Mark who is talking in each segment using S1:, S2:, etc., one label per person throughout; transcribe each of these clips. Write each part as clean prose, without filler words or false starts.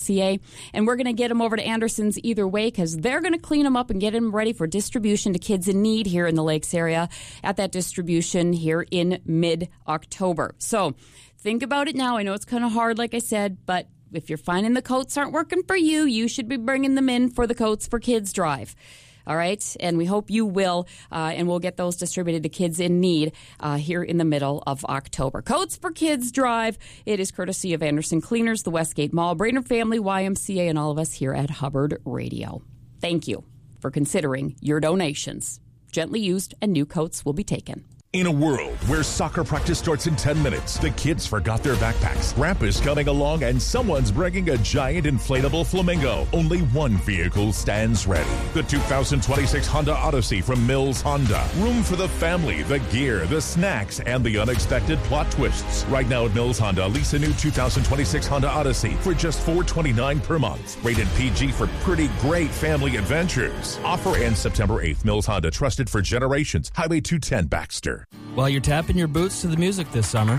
S1: YMCA. And we're going to get them over to Anderson's either way because they're going to clean them up and get them ready for distribution to kids in need here in the Lakes area at that distribution here in mid-October. So think about it now. I know it's kind of hard, like I said, but if you're finding the coats aren't working for you, you should be bringing them in for the Coats for Kids drive. All right, and we hope you will, and we'll get those distributed to kids in need here in the middle of October. Coats for Kids Drive. It is courtesy of Anderson Cleaners, the Westgate Mall, Brainerd Family, YMCA, and all of us here at Hubbard Radio. Thank you for considering your donations. Gently used and new coats will be taken.
S2: In a world where soccer practice starts in 10 minutes, the kids forgot their backpacks. Ramp is coming along and someone's bringing a giant inflatable flamingo. Only one vehicle stands ready. The 2026 Honda Odyssey from Mills Honda. Room for the family, the gear, the snacks, and the unexpected plot twists. Right now at Mills Honda, lease a new 2026 Honda Odyssey for just $429 per month. Rated PG for pretty great family adventures. Offer ends September 8th. Mills Honda, trusted for generations. Highway 210 Baxter.
S3: While you're tapping your boots to the music this summer,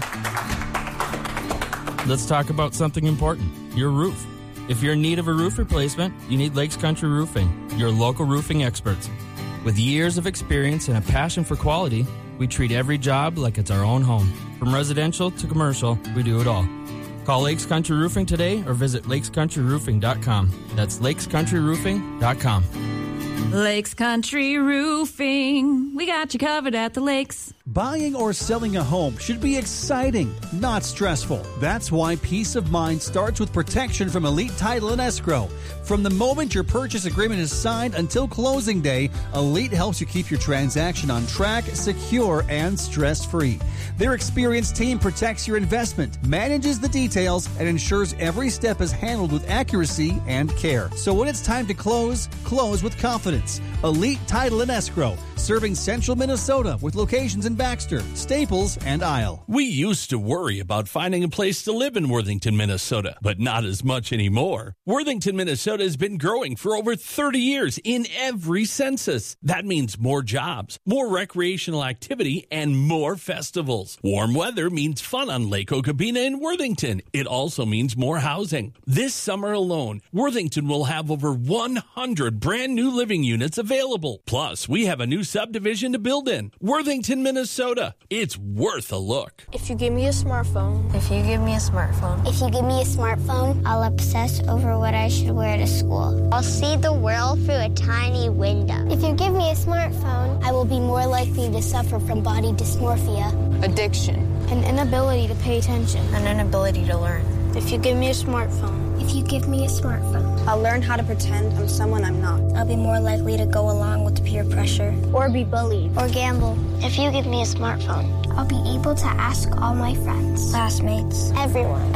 S3: let's talk about something important, your roof. If you're in need of a roof replacement, you need Lakes Country Roofing, your local roofing experts. With years of experience and a passion for quality, we treat every job like it's our own home. From residential to commercial, we do it all. Call Lakes Country Roofing today or visit lakescountryroofing.com. That's lakescountryroofing.com.
S4: Lakes Country Roofing. We got you covered at the lakes.
S5: Buying or selling a home should be exciting, not stressful. That's why peace of mind starts with protection from Elite Title and Escrow. From the moment your purchase agreement is signed until closing day, Elite helps you keep your transaction on track, secure, and stress-free. Their experienced team protects your investment, manages the details, and ensures every step is handled with accuracy and care. So when it's time to close, close with confidence. Elite Title and Escrow, serving central Minnesota with locations in Baxter, Staples, and Isle.
S6: We used to worry about finding a place to live in Worthington, Minnesota, but not as much anymore. Worthington, Minnesota has been growing for over 30 years in every census. That means more jobs, more recreational activity, and more festivals. Warm weather means fun on Lake Okabena in Worthington. It also means more housing. This summer alone, Worthington will have over 100 brand new living units available. Plus, we have a new subdivision to build in. Worthington, Minnesota. It's worth a look.
S7: If you give me a smartphone.
S8: If you give me a smartphone.
S9: If you give me a smartphone, I'll obsess over what I should wear to school.
S10: I'll see the world through a tiny window.
S9: If you give me a smartphone, I will be more likely to suffer from body dysmorphia,
S7: addiction,
S9: an inability to pay attention,
S8: an inability to learn.
S7: If you give me a smartphone.
S9: If you give me a smartphone,
S7: I'll learn how to pretend I'm someone I'm not.
S9: I'll be more likely to go along with peer pressure,
S10: or be bullied,
S9: or gamble.
S10: If you give me a smartphone,
S9: I'll be able to ask all my friends, classmates,
S10: everyone.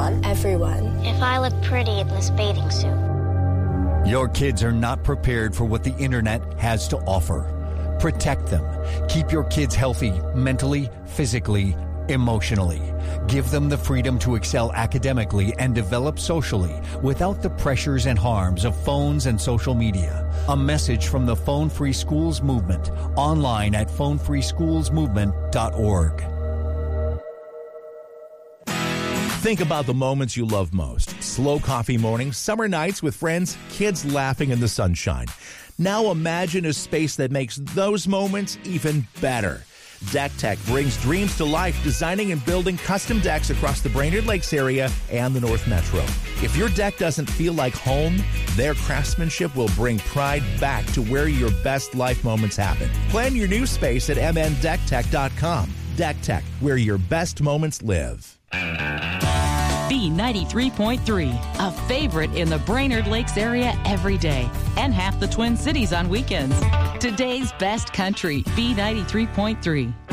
S7: If
S10: I look pretty in this bathing suit.
S11: Your kids are not prepared for what the internet has to offer. Protect them. Keep your kids healthy mentally, physically, emotionally. Give them the freedom to excel academically and develop socially without the pressures and harms of phones and social media. A message from the Phone Free Schools Movement, online at phonefreeschoolsmovement.org.
S2: Think about the moments you love most. Slow coffee mornings, summer nights with friends, kids laughing in the sunshine. Now imagine a space that makes those moments even better. Deck Tech brings dreams to life, designing and building custom decks across the Brainerd Lakes area and the North Metro. If your deck doesn't feel like home, their craftsmanship will bring pride back to where your best life moments happen. Plan your new space at mndecktech.com. Deck Tech, where your best moments live.
S4: B93.3, a favorite in the Brainerd Lakes area every day and half the Twin Cities on weekends. Today's best country, B93.3.